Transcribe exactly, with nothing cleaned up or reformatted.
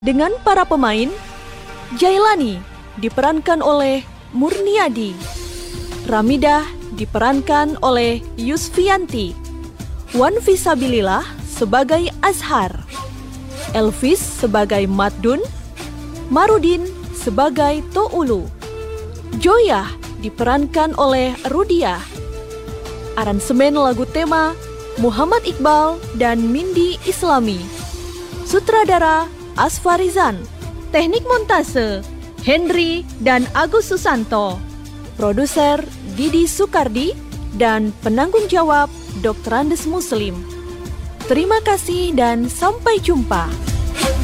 Dengan para pemain, Jailani diperankan oleh Murniadi, Ramidah diperankan oleh Yusfianti, Wan Fisabilillah sebagai Azhar, Elvis sebagai Maddun, Marudin sebagai Toulu, Joyah diperankan oleh Rudiah. Aransemen lagu tema Muhammad Iqbal dan Mindi Islami. Sutradara Asfarizan. Teknik montase Henry dan Agus Susanto. Produser Didi Sukardi dan penanggung jawab Dokter Andes Muslim. Terima kasih dan sampai jumpa.